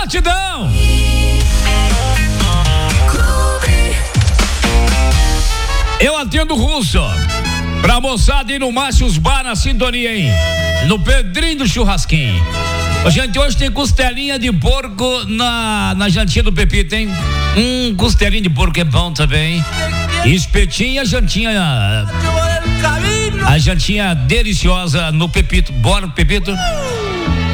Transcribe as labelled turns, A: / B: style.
A: Gratidão! Eu atendo o Russo. Pra moçada ir no Márcios Bar na sintonia, hein? No Pedrinho do Churrasquinho. Gente, hoje tem costelinha de porco na jantinha do Pepito, hein? Costelinha de porco é bom também. Espetinho e a jantinha deliciosa no Pepito. Bora, Pepito?